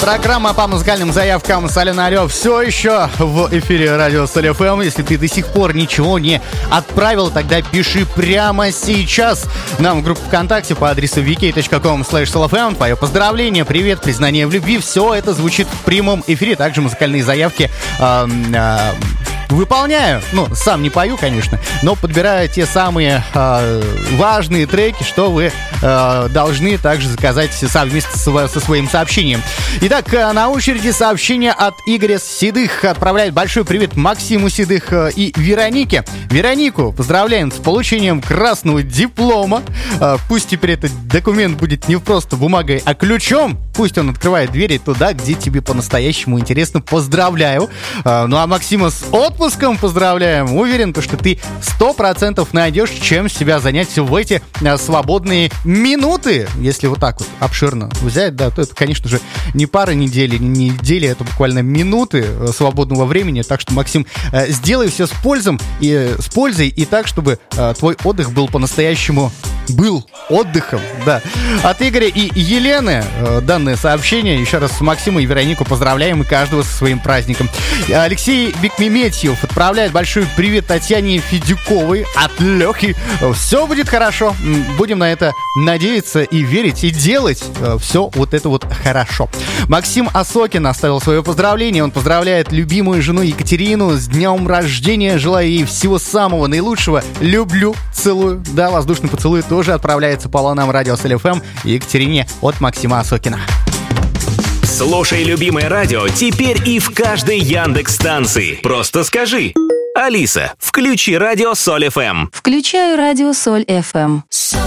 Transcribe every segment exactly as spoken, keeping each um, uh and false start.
Программа по музыкальным заявкам с Аленой Орёв все еще в эфире радио Соль эф эм. Если ты до сих пор ничего не отправил, тогда пиши прямо сейчас нам в группу ВКонтакте по адресу ви кей точка ком слэш соль эф эм. Твое поздравление, привет, признание в любви. Все это звучит в прямом эфире. Также музыкальные заявки э, э, выполняю. Ну, сам не пою, конечно, но подбираю те самые э, важные треки, что вы э, должны также заказать совместно со, со своим сообщением. Итак, на очереди сообщение от Игоря Седых. Отправляет большой привет Максиму Седых и Веронике. Веронику поздравляем с получением красного диплома. Пусть теперь этот документ будет не просто бумагой, а ключом. Пусть он открывает двери туда, где тебе по-настоящему интересно. Поздравляю. Ну а Максима с отпуском поздравляем. Уверен, что ты сто процентов найдешь, чем себя занять в эти свободные минуты. Если вот так вот обширно взять, да, то это, конечно же, не пара недели, не недели, это буквально минуты свободного времени. Так что, Максим, сделай все с пользой и, с пользой, и так, чтобы твой отдых был по-настоящему был отдыхом, да. От Игоря и Елены данное сообщение. Еще раз Максима и Веронику поздравляем, и каждого со своим праздником. Алексей Бекмеметьев отправляет большой привет Татьяне Федюковой от Лехи. Все будет хорошо. Будем на это надеяться и верить, и делать все вот это вот хорошо. Максим Осокин оставил свое поздравление. Он поздравляет любимую жену Екатерину с днем рождения. Желаю ей всего самого наилучшего. Люблю, целую. Да, воздушный поцелуй тоже отправляется по волнам радио Соль эф эм и Екатерине от Максима Осокина. Слушай любимое радио теперь и в каждой Яндекс-станции. Просто скажи: Алиса, включи радио Соль эф эм. Включаю радио Соль эф эм.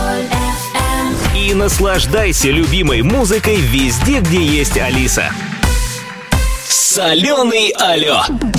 И наслаждайся любимой музыкой везде, где есть Алиса. Соленый алло.